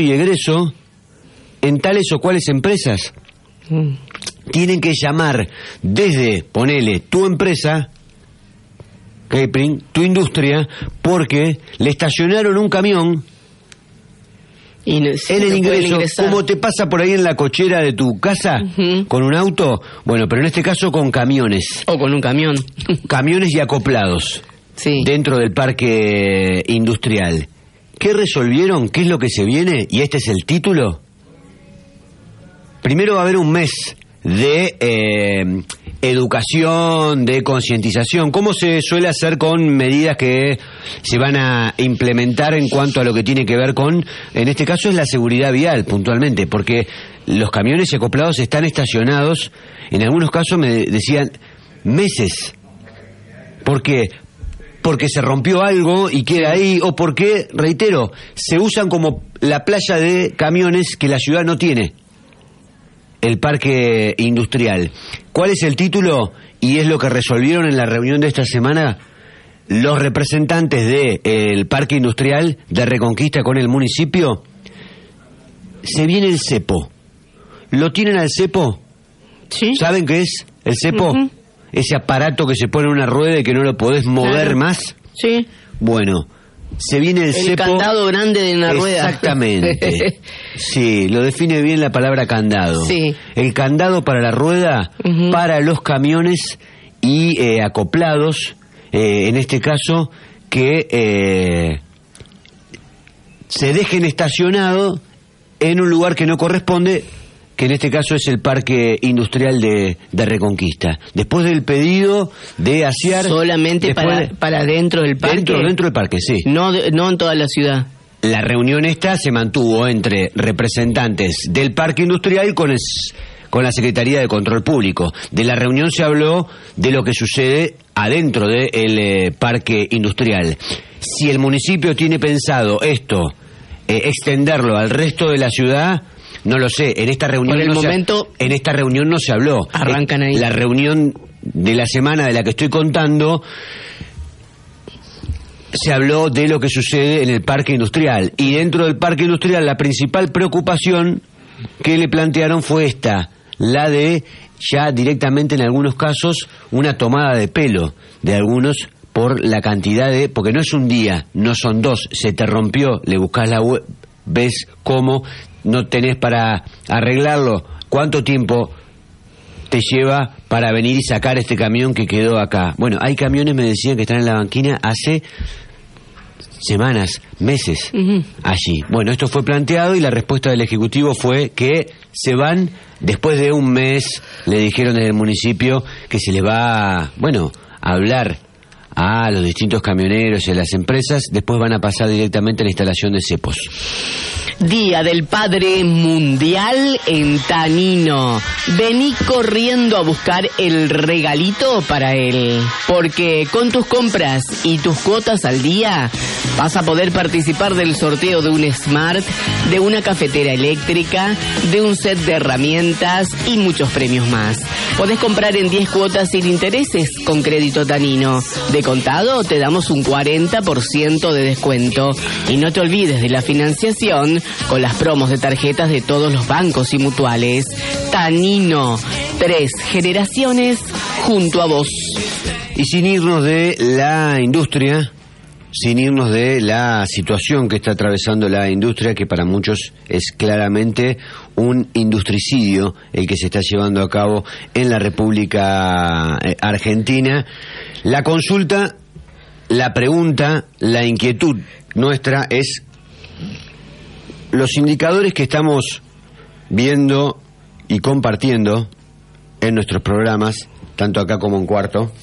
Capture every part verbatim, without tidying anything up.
y egreso en tales o cuales empresas. Mm. Tienen que llamar desde, ponele, tu empresa, catering, tu industria, porque le estacionaron un camión y no, sí, en el ingreso, como te pasa por ahí en la cochera de tu casa, uh-huh. con un auto, bueno, pero en este caso con camiones. O con un camión. Camiones y acoplados, sí. Dentro del parque industrial. ¿Qué resolvieron? ¿Qué es lo que se viene? Y este es el título. Primero va a haber un mes de eh, educación, de concientización, como se suele hacer con medidas que se van a implementar en cuanto a lo que tiene que ver con, en este caso es la seguridad vial, puntualmente, porque los camiones acoplados están estacionados, en algunos casos me decían meses. ¿Por qué? Porque se rompió algo y queda ahí, o porque, reitero, se usan como la playa de camiones que la ciudad no tiene. El parque industrial. ¿Cuál es el título? Y es lo que resolvieron en la reunión de esta semana los representantes del parque industrial de Reconquista con el municipio. Se viene el cepo. ¿Lo tienen al cepo? Sí. ¿Saben qué es el cepo? Uh-huh. Ese aparato que se pone en una rueda y que no lo podés mover claro. más. Sí. Bueno, se viene el, el cepo. El candado grande de una rueda. Exactamente. Sí, lo define bien la palabra candado. Sí. El candado para la rueda, uh-huh. para los camiones y eh, acoplados, eh, en este caso, que eh, se dejen estacionados en un lugar que no corresponde, que en este caso es el parque industrial de, de Reconquista. Después del pedido de asear... Solamente para, de, para dentro del parque. Dentro, dentro del parque, sí. No, de, no en toda la ciudad. La reunión esta se mantuvo entre representantes del parque industrial con, el, con la Secretaría de Control Público. De la reunión se habló de lo que sucede adentro del eh, parque industrial. Si el municipio tiene pensado esto, eh, extenderlo al resto de la ciudad, no lo sé. En esta reunión, Por el no momento, se, en esta reunión no se habló. Arrancan ahí. La reunión de la semana de la que estoy contando... se habló de lo que sucede en el parque industrial. Y dentro del parque industrial la principal preocupación que le plantearon fue esta, la de ya directamente en algunos casos una tomada de pelo de algunos por la cantidad de... porque no es un día, no son dos, se te rompió, le buscas la web, ves cómo no tenés para arreglarlo, cuánto tiempo te lleva para venir y sacar este camión que quedó acá. Bueno, hay camiones, me decían, que están en la banquina hace semanas, meses, uh-huh. allí. Bueno, esto fue planteado y la respuesta del Ejecutivo fue que se van después de un mes. Le dijeron desde el municipio que se les va, bueno, a hablar a los distintos camioneros y a las empresas. Después van a pasar directamente a la instalación de cepos. Día del Padre Mundial en Tanino. Vení corriendo a buscar el regalito para él, porque con tus compras y tus cuotas al día vas a poder participar del sorteo de un Smart, de una cafetera eléctrica, de un set de herramientas y muchos premios más. Podés comprar en diez cuotas sin intereses con Crédito Tanino. De contado te damos un cuarenta por ciento de descuento. Y no te olvides de la financiación con las promos de tarjetas de todos los bancos y mutuales. Tanino, tres generaciones junto a vos. Y sin irnos de la industria, sin irnos de la situación que está atravesando la industria, que para muchos es claramente un industricidio el que se está llevando a cabo en la República Argentina, la consulta, la pregunta, la inquietud nuestra es: los indicadores que estamos viendo y compartiendo en nuestros programas, tanto acá como en Cuarto,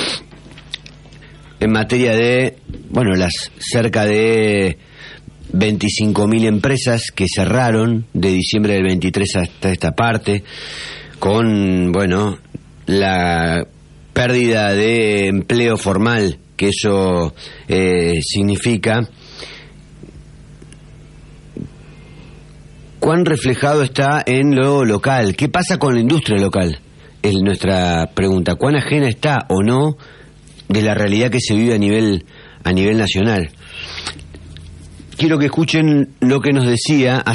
en materia de, bueno, las cerca de veinticinco mil empresas que cerraron de diciembre del veintitrés hasta esta parte, con, bueno, la pérdida de empleo formal que eso eh, significa. ¿Cuán reflejado está en lo local? ¿Qué pasa con la industria local? Es nuestra pregunta. ¿Cuán ajena está o no de la realidad que se vive a nivel a nivel nacional? Quiero que escuchen lo que nos decía